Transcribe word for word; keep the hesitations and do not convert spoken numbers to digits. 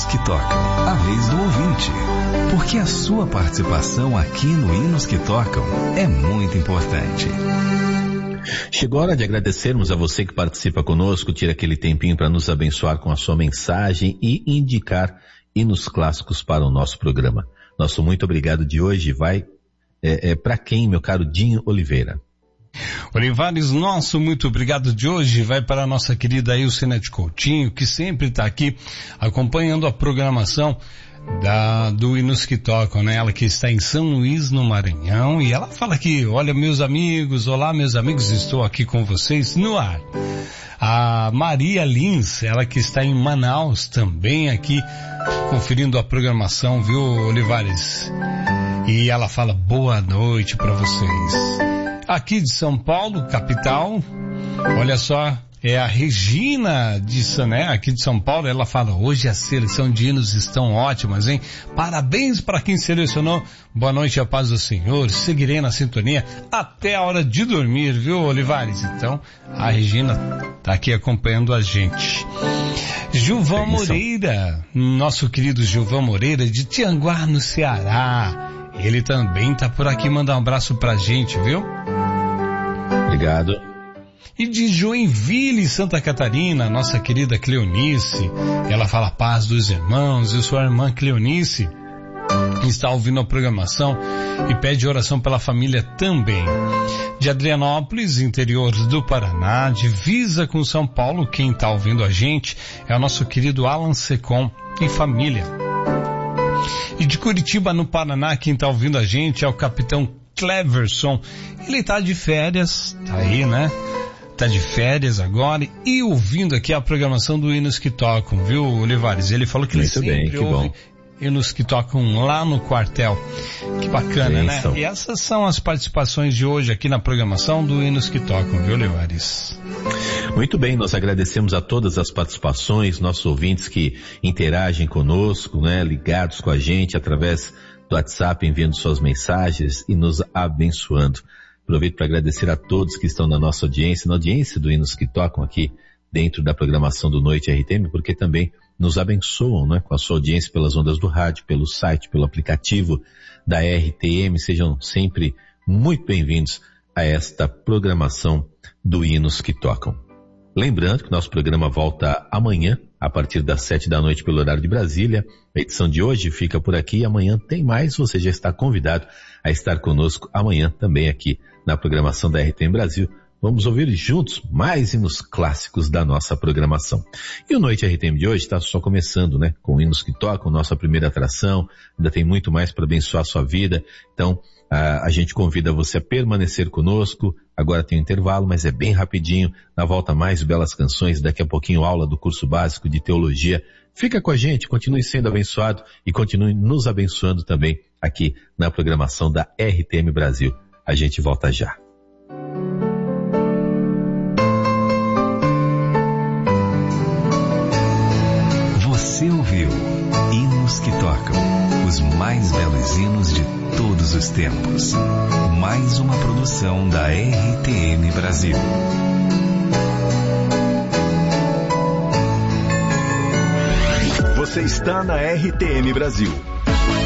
que Tocam, a vez do ouvinte. Porque a sua participação aqui no Hinos que Tocam é muito importante. Chegou a hora de agradecermos a você que participa conosco, tira aquele tempinho para nos abençoar com a sua mensagem e indicar hinos clássicos para o nosso programa. Nosso muito obrigado de hoje vai é, é, para quem, meu caro Dinho Oliveira? Olivares, nosso muito obrigado de hoje vai para a nossa querida Ilcenete Coutinho, que sempre está aqui acompanhando a programação da, do Hinos que Tocam, né? Ela que está em São Luís, no Maranhão, e ela fala aqui, olha meus amigos, olá meus amigos, estou aqui com vocês no ar. A Maria Lins, ela que está em Manaus, também aqui conferindo a programação, viu, Olivares? E ela fala boa noite para vocês. Aqui de São Paulo, capital, olha só, é a Regina de Sané, aqui de São Paulo, ela fala, hoje a seleção de hinos estão ótimas, hein? Parabéns para quem selecionou, boa noite, a paz do Senhor, seguirei na sintonia até a hora de dormir, viu, Olivares? Então, a Regina tá aqui acompanhando a gente. Gilvão Moreira, nosso querido Gilvão Moreira, de Tianguá, no Ceará, ele também tá por aqui, manda um abraço pra gente, viu? Obrigado. E de Joinville, Santa Catarina, nossa querida Cleonice, ela fala paz dos irmãos, e sua irmã Cleonice está ouvindo a programação e pede oração pela família também. De Adrianópolis, interior do Paraná, divisa com São Paulo, quem está ouvindo a gente é o nosso querido Alan Secom e família. E de Curitiba, no Paraná, quem está ouvindo a gente é o capitão Cleverson. Ele tá de férias, tá aí, né? Tá de férias agora e ouvindo aqui a programação do Hinos que Tocam, viu, Olivares? Ele falou que ele sempre bem, que ouve bom. Hinos que Tocam lá no quartel. Que bacana, né? E essas são as participações de hoje aqui na programação do Hinos que Tocam, viu, Olivares? Muito bem, nós agradecemos a todas as participações, nossos ouvintes que interagem conosco, né? Ligados com a gente através do WhatsApp, enviando suas mensagens e nos abençoando. Aproveito para agradecer a todos que estão na nossa audiência, na audiência do Hinos que Tocam aqui dentro da programação do Noite R T M, porque também nos abençoam, né, com a sua audiência pelas ondas do rádio, pelo site, pelo aplicativo da R T M. Sejam sempre muito bem-vindos a esta programação do Hinos que Tocam. Lembrando que nosso programa volta amanhã, a partir das sete da noite pelo horário de Brasília. A edição de hoje fica por aqui, amanhã tem mais, você já está convidado a estar conosco amanhã também aqui na programação da R T M Brasil. Vamos ouvir juntos mais hinos clássicos da nossa programação. E o Noite R T M de hoje está só começando, né? Com hinos que tocam, nossa primeira atração, ainda tem muito mais para abençoar a sua vida. Então, a, a gente convida você a permanecer conosco. Agora tem um intervalo, mas é bem rapidinho. Na volta, mais belas canções, daqui a pouquinho aula do curso básico de teologia. Fica com a gente, continue sendo abençoado e continue nos abençoando também aqui na programação da R T M Brasil. A gente volta já. Você ouviu Hinos que Tocam, os mais belos hinos de todos os tempos. Mais uma produção da R T M Brasil. Você está na R T M Brasil,